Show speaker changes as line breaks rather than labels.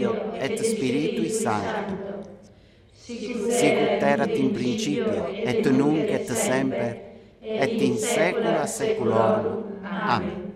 Filio et Spiritui Sancto, sicut erat in principio, et nunc et semper, et in saecula saeculorum. Amen.